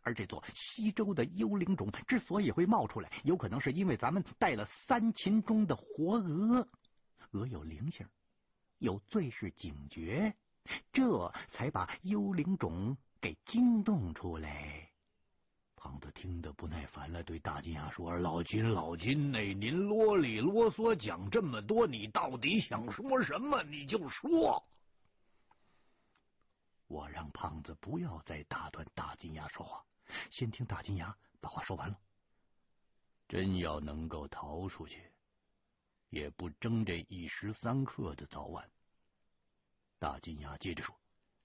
而这座西周的幽灵种之所以会冒出来，有可能是因为咱们带了3禽中的活鹅，鹅有灵性，有最是警觉，这才把幽灵种给惊动出来。胖子听得不耐烦了，对大金牙说：“老金哎，您啰里啰嗦讲这么多，你到底想说什么？你就说。”我让胖子不要再打断大金牙说话，先听大金牙把话说完了。真要能够逃出去，也不争这1时3刻的早晚。大金牙接着说：“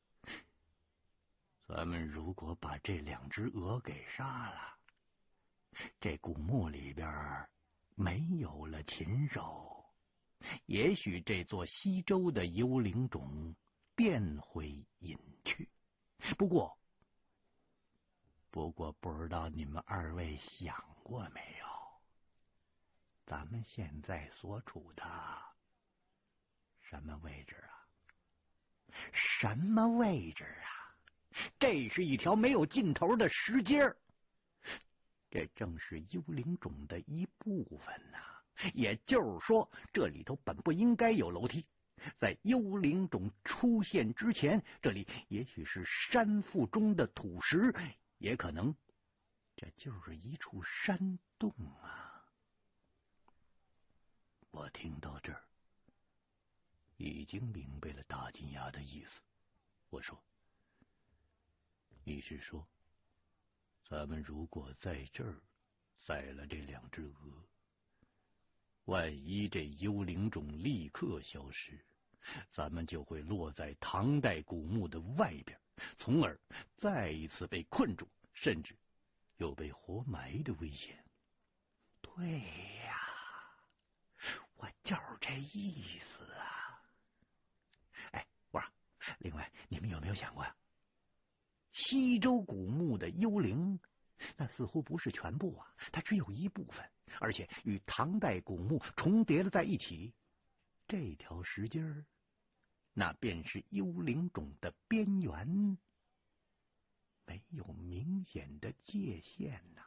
咱们如果把这2只鹅给杀了，这古墓里边没有了禽兽，也许这座西周的幽灵种便会隐去。不过不知道你们2位想过没有，咱们现在所处的什么位置啊？什么位置啊？这是一条没有尽头的石阶儿，这正是幽灵种的一部分呐。也就是说，这里头本不应该有楼梯。在幽灵种出现之前，这里也许是山腹中的土石，也可能这就是一处山洞啊。我听到这儿，已经明白了大金牙的意思。我说：“你是说，咱们如果在这儿宰了这2只鹅，万一这幽灵种立刻消失，咱们就会落在唐代古墓的外边，从而再一次被困住，甚至有被活埋的危险。”对呀，我就是这意思啊。哎，我说，另外你们有没有想过呀？西周古墓的幽灵，那似乎不是全部啊，它只有一部分，而且与唐代古墓重叠了在一起。这条石阶儿，那便是幽灵种的边缘，没有明显的界限呐。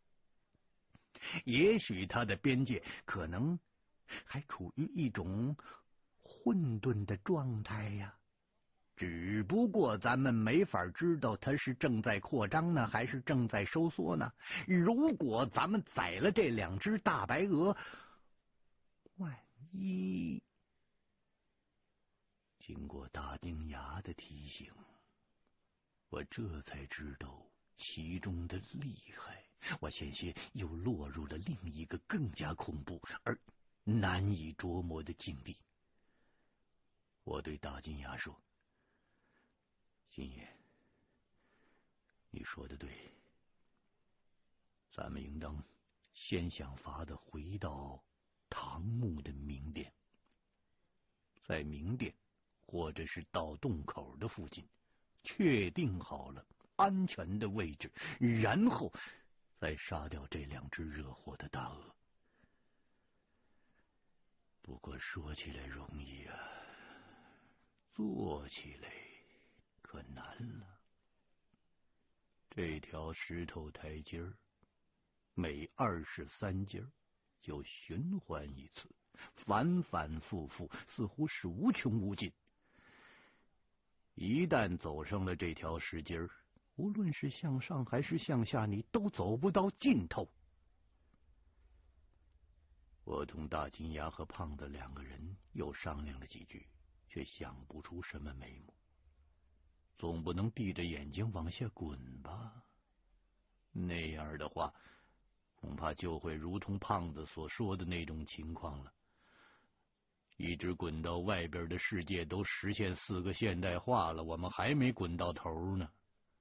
也许它的边界可能还处于一种混沌的状态呀。只不过咱们没法知道它是正在扩张呢，还是正在收缩呢。如果咱们宰了这2只大白鹅，万一……经过大金牙的提醒，我这才知道其中的厉害。我险些又落入了另一个更加恐怖而难以捉摸的境地。我对大金牙说：“金爷，你说的对，咱们应当先想法子回到唐墓的明殿，在明殿或者是到洞口的附近确定好了安全的位置，然后再杀掉这2只惹祸的大鹅。不过说起来容易啊，做起来可难了。这条石头台阶儿，每23阶就循环一次，反反复复，似乎是无穷无尽。一旦走上了这条石阶儿，无论是向上还是向下，你都走不到尽头。我同大金牙和胖子2个人又商量了几句，却想不出什么眉目。总不能闭着眼睛往下滚吧？那样的话，恐怕就会如同胖子所说的那种情况了。一直滚到外边的世界都实现4个现代化了，我们还没滚到头呢。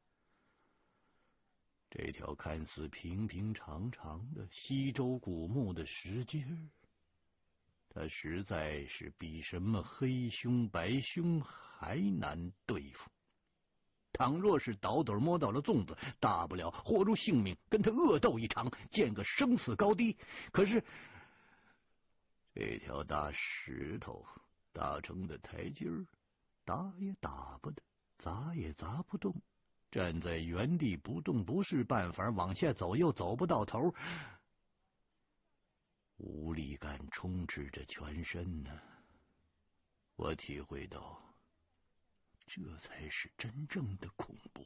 这条看似平平常常的西周古墓的石阶，它实在是比什么黑凶白凶还难对付。倘若是倒斗摸到了粽子，大不了豁出性命跟他恶斗一场，见个生死高低。可是这条大石头搭成的台阶儿，打也打不得，砸也砸不动， 站在原地不动不是办法，往下走又走不到头，无力感充斥着全身呢。我体会到，这才是真正的恐怖。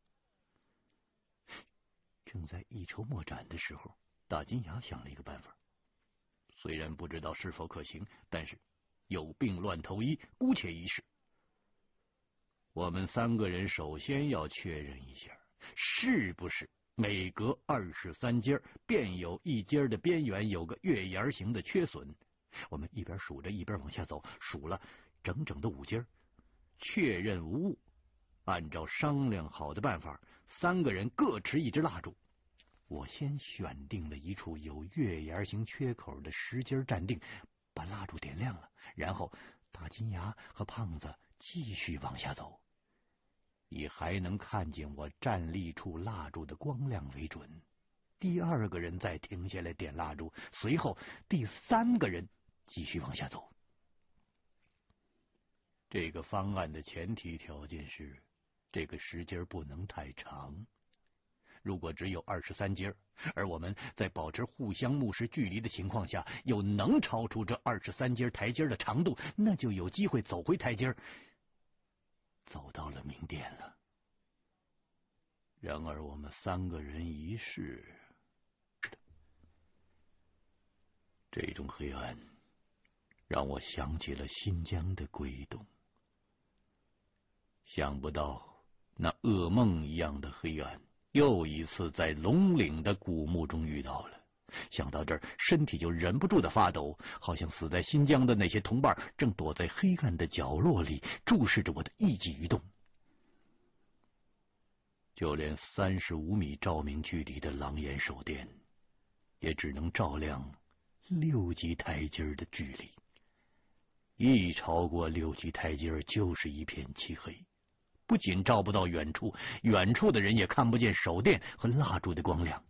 正在一筹莫展的时候，大金牙想了一个办法，虽然不知道是否可行，但是有病乱投医，姑且一试。我们3个人首先要确认一下，是不是每隔23阶便有一阶的边缘有个月牙形的缺损。我们一边数着一边往下走，数了整整的5阶，确认无误。按照商量好的办法，3个人各持一支蜡烛。我先选定了一处有月牙形缺口的10阶站定，把蜡烛点亮了，然后大金牙和胖子继续往下走，以还能看见我站立处蜡烛的光亮为准。第2个人再停下来点蜡烛，随后第3个人继续往下走。这个方案的前提条件是，这个10阶不能太长。如果只有23阶，而我们在保持互相目视距离的情况下，又能超出这23阶台阶的长度，那就有机会走回台阶，走到了明点了。然而我们3个人一试，这种黑暗让我想起了新疆的鬼洞。想不到那噩梦一样的黑暗又一次在龙岭的古墓中遇到了。想到这儿，身体就忍不住的发抖，好像死在新疆的那些同伴正躲在黑暗的角落里，注视着我的一举一动。就连35米照明距离的狼眼手电，也只能照亮6级台阶的距离。一超过6级台阶，就是一片漆黑，不仅照不到远处，远处的人也看不见手电和蜡烛的光亮。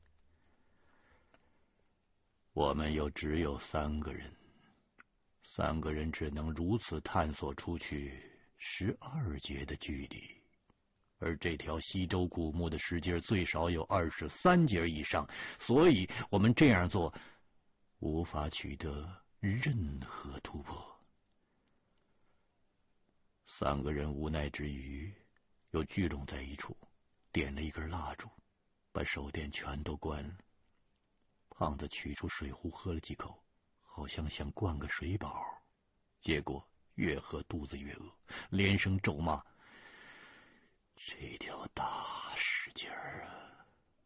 我们又只有3个人，3个人只能如此探索出去12阶的距离，而这条西周古墓的10阶最少有23阶以上，所以我们这样做无法取得任何突破。3个人无奈之余，又聚拢在一处，点了一根蜡烛，把手电全都关了。胖子取出水壶喝了几口，好像想灌个水饱，结果越喝肚子越饿，连声咒骂：这条大10阶啊！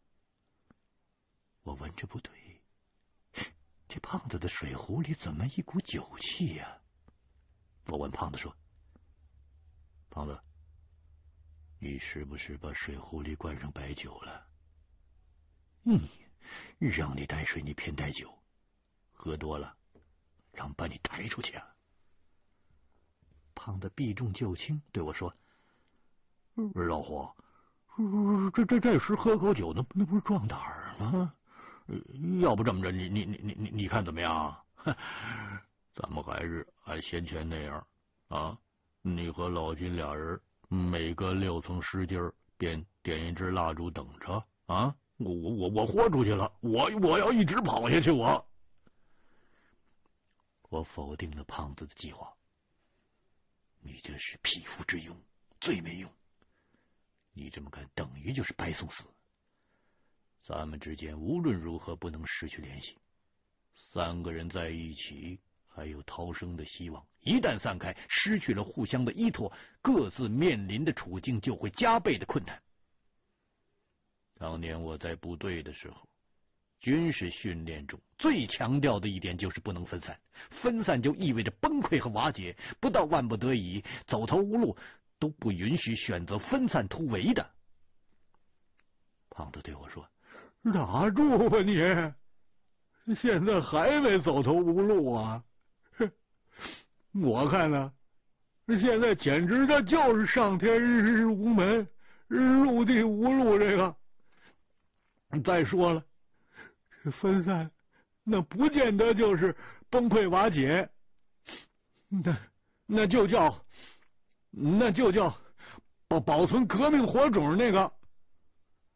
我闻着不对，这胖子的水壶里怎么一股酒气呀？我问胖子说：胖子，你是不是把水壶里灌上白酒了？让你带水你偏带酒，喝多了让把你抬出去啊！胖子避重就轻对我说：老胡，这时喝口酒那不是壮胆儿吗？要不这么着，你看怎么样？咱们还是按先前那样啊，你和老金俩人每隔6层10阶便点一支蜡烛等着啊！我豁出去了，我要一直跑下去！我否定了胖子的计划。你这是匹夫之勇，最没用。你这么干等于就是白送死。咱们之间无论如何不能失去联系，3个人在一起还有逃生的希望，一旦散开，失去了互相的依托，各自面临的处境就会加倍的困难。当年我在部队的时候，军事训练中最强调的一点就是不能分散，分散就意味着崩溃和瓦解，不到万不得已走投无路都不允许选择分散突围的。胖子对我说：打住吧你，现在还没走投无路啊？我看呢，现在简直这就是上天无门，入地无路。这个再说了，这分散那不见得就是崩溃瓦解，那就叫保存革命火种那个